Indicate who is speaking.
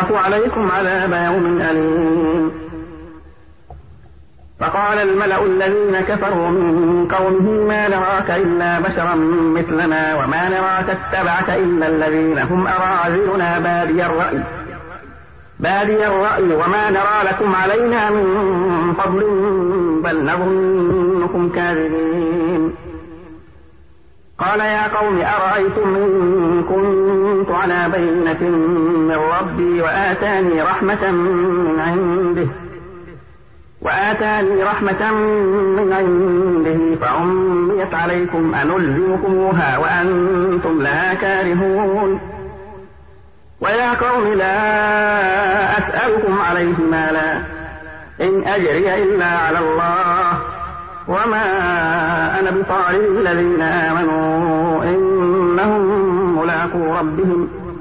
Speaker 1: أخاف عليكم عذاب يوم أليم. فقال الملأ الذين كفروا من قومه ما نراك إلا بشرا مثلنا وما نراك اتبعك إلا الذين هم أراذلنا بادي الرأي وما نرى لكم علينا من فضل بل نظنكم كاذبين. قال يا قوم أرأيتم إن كنت على بينة من ربي وآتاني رحمة من عنده فعميت عليكم أنلزمكموها وأنتم لها كارهون. ويا قوم لا أسألكم عليه مالا إن أجري إلا على الله وما أنا بطارد الذين آمنوا إنهم ملاقو ربهم